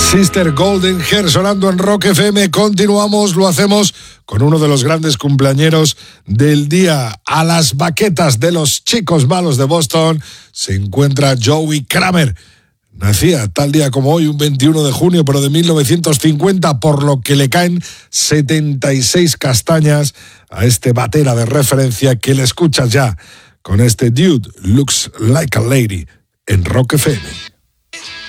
Sister Golden Hair sonando en Rock FM. Continuamos, lo hacemos con uno de los grandes cumpleañeros del día. A las baquetas de los Chicos Malos de Boston se encuentra Joey Kramer. Nacía tal día como hoy, un 21 de junio, pero de 1950, por lo que le caen 76 castañas a este batera de referencia que le escuchas ya con este Dude Looks Like a Lady en Rock FM.